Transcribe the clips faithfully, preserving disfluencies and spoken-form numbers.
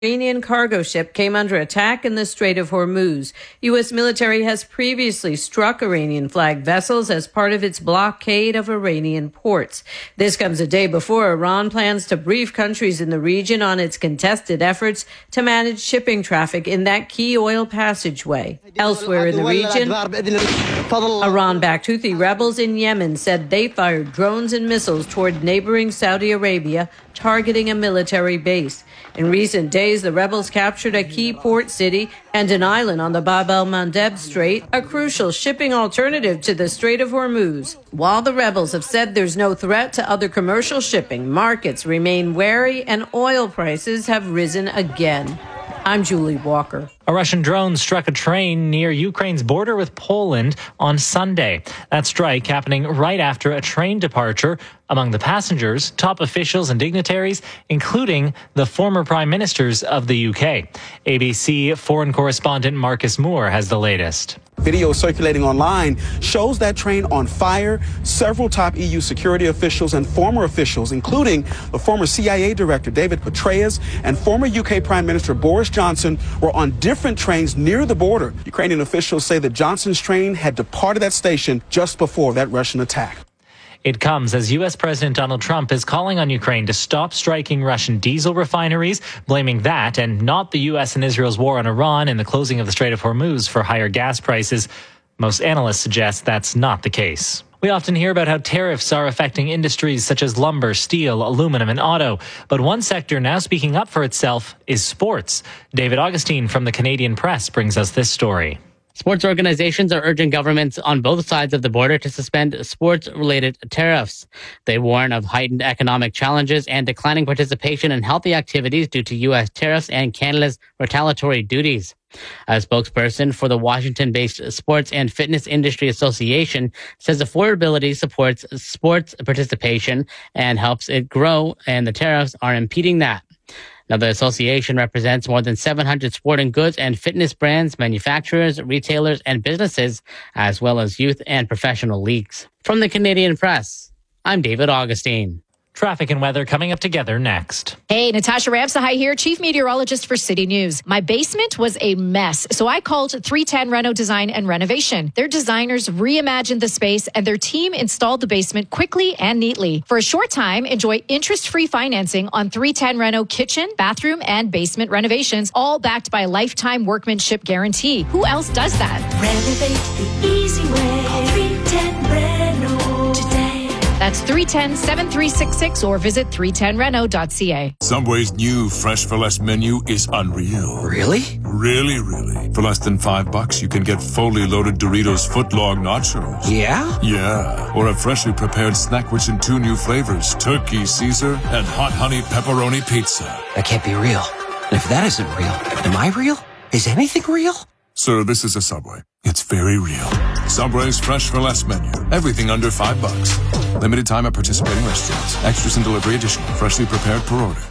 Iranian cargo ship came under attack in the Strait of Hormuz. U S military has previously struck Iranian-flagged vessels as part of its blockade of Iranian ports. This comes a day before Iran plans to brief countries in the region on its contested efforts to manage shipping traffic in that key oil passageway. Elsewhere in the region, Iran-backed Houthi rebels in Yemen said they fired drones and missiles toward neighboring Saudi Arabia, targeting a military base. In recent days, the rebels captured a key port city and an island on the Bab el-Mandeb Strait, a crucial shipping alternative to the Strait of Hormuz. While the rebels have said there's no threat to other commercial shipping, markets remain wary and oil prices have risen again. I'm Julie Walker. A Russian drone struck a train near Ukraine's border with Poland on Sunday. That strike happening right after a train departure. Among the passengers, top officials and dignitaries, including the former prime ministers of the U K. A B C foreign correspondent Marcus Moore has the latest. Video circulating online shows that train on fire. Several top E U security officials and former officials, including the former C I A director David Petraeus and former U K Prime Minister Boris Johnson, were on different trains near the border. Ukrainian officials say that Johnson's train had departed that station just before that Russian attack. It comes as U S President Donald Trump is calling on Ukraine to stop striking Russian diesel refineries, blaming that and not the U S and Israel's war on Iran and the closing of the Strait of Hormuz for higher gas prices. Most analysts suggest that's not the case. We often hear about how tariffs are affecting industries such as lumber, steel, aluminum, and auto. But one sector now speaking up for itself is sports. David Augustine from the Canadian Press brings us this story. Sports organizations are urging governments on both sides of the border to suspend sports-related tariffs. They warn of heightened economic challenges and declining participation in healthy activities due to U S tariffs and Canada's retaliatory duties. A spokesperson for the Washington-based Sports and Fitness Industry Association says affordability supports sports participation and helps it grow, and the tariffs are impeding that. Now, the association represents more than seven hundred sporting goods and fitness brands, manufacturers, retailers, and businesses, as well as youth and professional leagues. From the Canadian Press, I'm David Augustine. Traffic and weather coming up together next. Hey, Natasha Ramsahai here, Chief Meteorologist for City News. My basement was a mess, so I called three ten Reno Design and Renovation. Their designers reimagined the space, and their team installed the basement quickly and neatly. For a short time, enjoy interest-free financing on three ten Reno kitchen, bathroom, and basement renovations, all backed by a lifetime workmanship guarantee. Who else does that? Renovate the easy way. Call three ten Reno today. That's three one zero, seven three six six or visit three ten reno dot c a. Subway's new Fresh for Less menu is unreal. Really? Really, really. For less than five bucks, you can get fully loaded Doritos footlong nachos. Yeah? Yeah. Or a freshly prepared snack rich in two new flavors, turkey Caesar and hot honey pepperoni pizza. That can't be real. And if that isn't real, am I real? Is anything real? Sir, this is a Subway. It's very real. Subway's Fresh for Less menu. Everything under five bucks. Limited time at participating restaurants. Extras and delivery additional. Freshly prepared per order.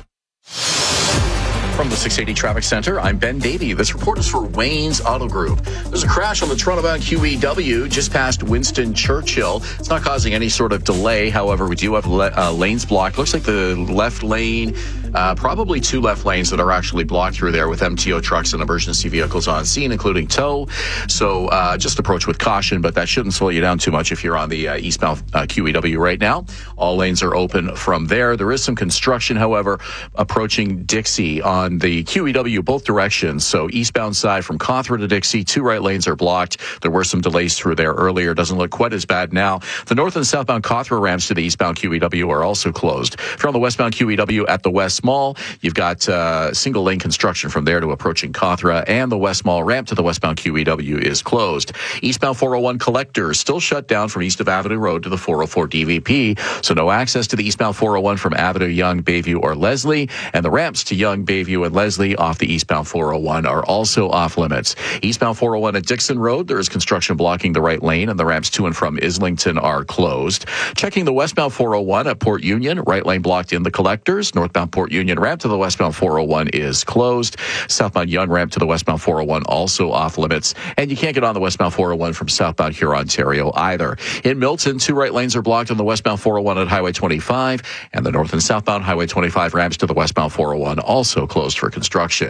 From the six eighty Traffic Center, I'm Ben Davey. This report is for Wayne's Auto Group. There's a crash on the Toronto-bound Q E W just past Winston Churchill. It's not causing any sort of delay. However, we do have le- uh, lanes blocked. Looks like the left lane, uh, probably two left lanes that are actually blocked through there with M T O trucks and emergency vehicles on scene, including tow. So uh, just approach with caution, but that shouldn't slow you down too much if you're on the uh, eastbound uh, Q E W right now. All lanes are open from there. There is some construction, however, approaching Dixie on the Q E W both directions. So eastbound side from Cawthra to Dixie, two right lanes are blocked. There were some delays through there earlier. Doesn't look quite as bad now. The north and southbound Cawthra ramps to the eastbound Q E W are also closed. If you're on the westbound Q E W at the West Mall, you've got uh, single lane construction from there to approaching Cawthra, and the West Mall ramp to the westbound Q E W is closed. Eastbound four oh one collector still shut down from east of Avenue Road to the four oh four D V P. So no access to the eastbound four oh one from Avenue, Yonge, Bayview, or Leslie, and the ramps to Yonge, Bayview, and Leslie off the eastbound four oh one are also off limits. Eastbound four oh one at Dixon Road, there is construction blocking the right lane, and the ramps to and from Islington are closed. Checking the westbound four oh one at Port Union, right lane blocked in the collectors. Northbound Port Port Union ramp to the westbound four oh one is closed. Southbound Yonge ramp to the westbound four oh one also off limits. And you can't get on the westbound four oh one from southbound Huron, Ontario either. In Milton, two right lanes are blocked on the westbound four oh one at Highway twenty-five, and the north and southbound Highway twenty-five ramps to the westbound four oh one also closed for construction.